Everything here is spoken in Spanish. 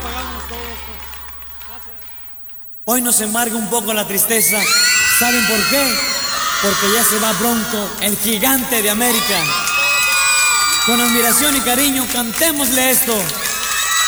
pagamos todo esto. Gracias. Hoy nos embarga un poco la tristeza. ¿Saben por qué? Porque ya se va Bronco, el gigante de América. Con admiración y cariño, cantémosle esto.